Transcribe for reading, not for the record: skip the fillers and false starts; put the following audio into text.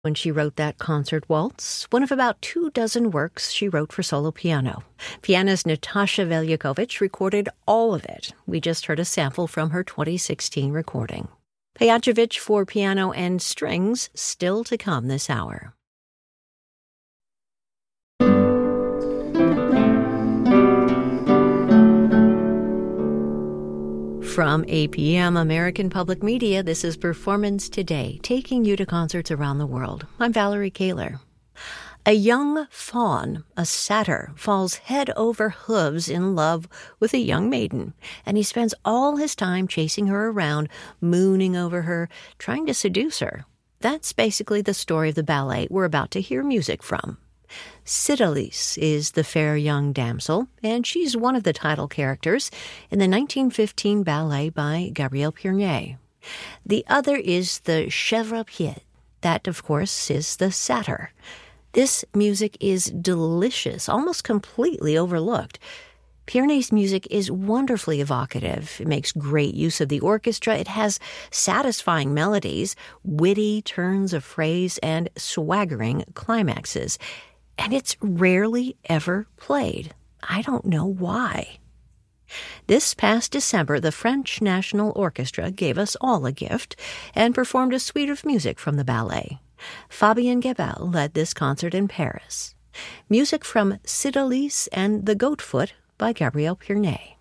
when she wrote that concert waltz, one of about 24 works she wrote for solo piano. Pianist Natasha Veljakovic recorded all of it. We just heard a sample from her 2016 recording. Pejacevic for piano and strings still to come this hour. From APM American Public Media, this is Performance Today, taking you to concerts around the world. I'm Valerie Kaler. A young faun, a satyr, falls head over hooves in love with a young maiden, and he spends all his time chasing her around, mooning over her, trying to seduce her. That's basically the story of the ballet we're about to hear music from. Cydalise is the fair young damsel, and she's one of the title characters in the 1915 ballet by Gabriel Pierné. The other is the Chèvre Pied. That, of course, is the satyr. This music is delicious, almost completely overlooked. Pierné's music is wonderfully evocative. It makes great use of the orchestra. It has satisfying melodies, witty turns of phrase, and swaggering climaxes. And it's rarely ever played. I don't know why. This past December, the French National Orchestra gave us all a gift and performed a suite of music from the ballet. Fabien Gebel led this concert in Paris. Music from Cydalise and the Goatfoot by Gabriel Pierné.